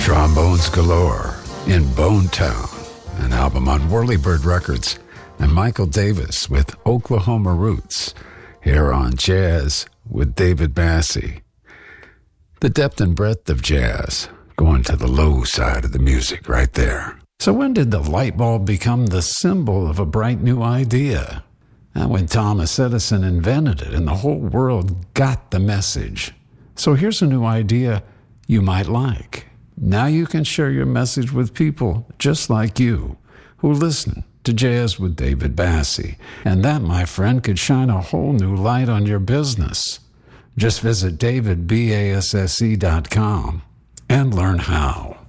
Trombones Galore in Bone Town, an album on Whirlybird Records, and Michael Davis with Oklahoma Roots, here on Jazz with David Bassie. The depth and breadth of jazz, going to the low side of the music right there. So when did the light bulb become the symbol of a bright new idea? And when Thomas Edison invented it and the whole world got the message. So here's a new idea you might like. Now you can share your message with people just like you who listen to Jazz with David Bassie. And that, my friend, could shine a whole new light on your business. Just visit davidbasse.com and learn how.